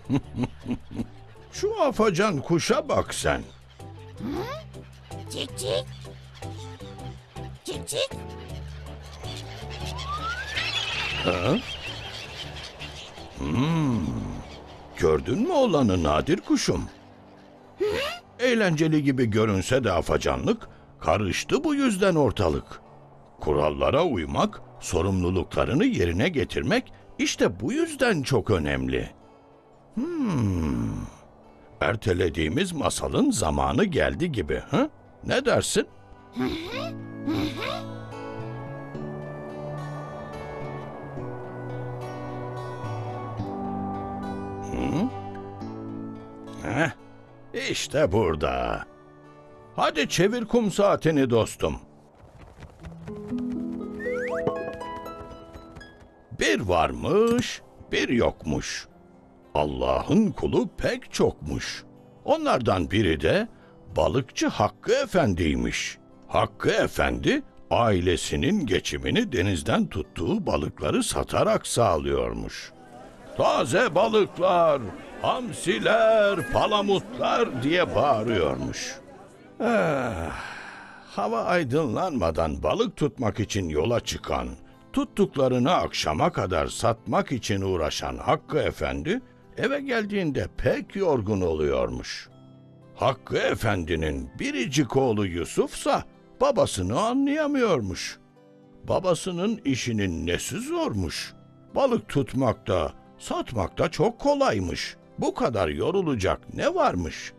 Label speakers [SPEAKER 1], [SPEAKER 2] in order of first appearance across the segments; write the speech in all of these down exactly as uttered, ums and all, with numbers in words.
[SPEAKER 1] Şu afacan kuşa bak sen.
[SPEAKER 2] Cik cik. Cik cik.
[SPEAKER 1] Ha? Hmm. Gördün mü olanı nadir kuşum? Eğlenceli gibi görünse de afacanlık, karıştı bu yüzden ortalık. Kurallara uymak, sorumluluklarını yerine getirmek işte bu yüzden çok önemli. Hmm. Ertelediğimiz masalın zamanı geldi gibi, ha? Ne dersin? Hı? Heh, işte burada. Hadi çevir kum saatini dostum. Bir varmış, bir yokmuş. Allah'ın kulu pek çokmuş. Onlardan biri de balıkçı Hakkı Efendi'ymiş. Hakkı Efendi, ailesinin geçimini denizden tuttuğu balıkları satarak sağlıyormuş. Taze balıklar, hamsiler, palamutlar diye bağırıyormuş. Ah, hava aydınlanmadan balık tutmak için yola çıkan, tuttuklarını akşama kadar satmak için uğraşan Hakkı Efendi, eve geldiğinde pek yorgun oluyormuş. Hakkı Efendi'nin biricik oğlu Yusuf'sa babasını anlayamıyormuş. Babasının işinin nesi zormuş? Balık tutmakta, satmakta çok kolaymış. Bu kadar yorulacak ne varmış?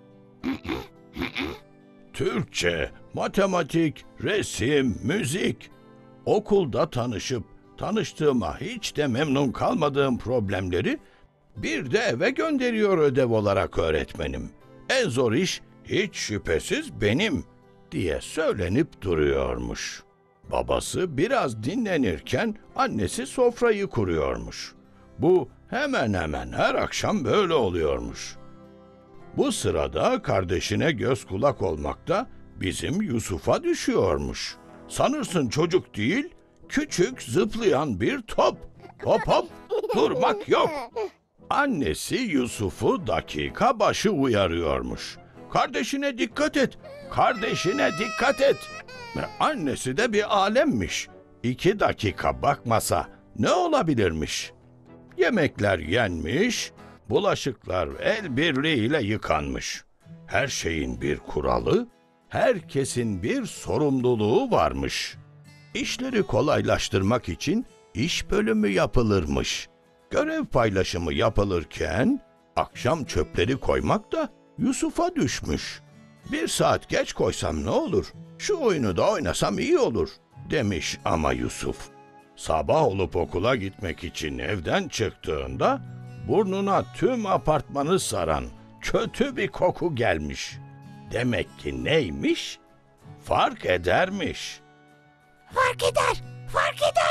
[SPEAKER 1] Türkçe, matematik, resim, müzik. Okulda tanışıp tanıştığıma hiç de memnun kalmadığım problemleri bir de eve gönderiyor ödev olarak öğretmenim. En zor iş hiç şüphesiz benim diye söylenip duruyormuş. Babası biraz dinlenirken annesi sofrayı kuruyormuş. Bu hemen hemen her akşam böyle oluyormuş. Bu sırada kardeşine göz kulak olmakta bizim Yusuf'a düşüyormuş. Sanırsın çocuk değil, küçük zıplayan bir top. Hop hop, durmak yok. Annesi Yusuf'u dakika başı uyarıyormuş. Kardeşine dikkat et, kardeşine dikkat et. Ve annesi de bir alemmiş. İki dakika bakmasa ne olabilirmiş? Yemekler yenmiş, bulaşıklar el birliğiyle yıkanmış. Her şeyin bir kuralı, herkesin bir sorumluluğu varmış. İşleri kolaylaştırmak için iş bölümü yapılırmış. Görev paylaşımı yapılırken akşam çöpleri koymak da Yusuf'a düşmüş. Bir saat geç koysam ne olur? Şu oyunu da oynasam iyi olur demiş ama Yusuf. Sabah olup okula gitmek için evden çıktığında burnuna tüm apartmanı saran kötü bir koku gelmiş. Demek ki neymiş? Fark edermiş.
[SPEAKER 2] Fark eder. Fark eder.